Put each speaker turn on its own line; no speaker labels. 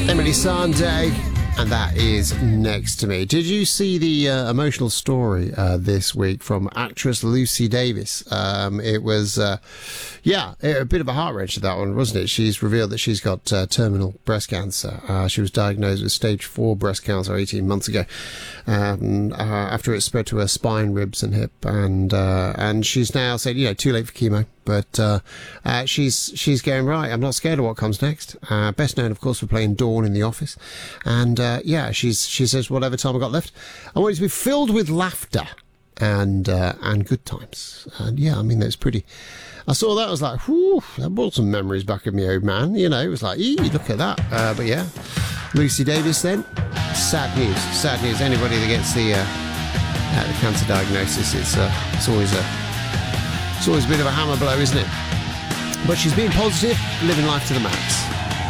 Emily Sandé, and that is Next to Me. Did you see the emotional story this week from actress Lucy Davis? It was, a bit of a heart-wrencher, that one, wasn't it? She's revealed that she's got terminal breast cancer. She was diagnosed with stage 4 breast cancer 18 months ago, after it spread to her spine, ribs and hip. And she's now said, too late for chemo. But she's going, right, I'm not scared of what comes next. Best known, of course, for playing Dawn in The Office. And, she says, whatever time I got left, I want it to be filled with laughter and good times. And, that's pretty... I saw that, I was like, whew, that brought some memories back of me, old man. It was like, look at that. Lucy Davis then. Sad news. Anybody that gets the cancer diagnosis, it's always a bit of a hammer blow, isn't it? But she's being positive, living life to the max.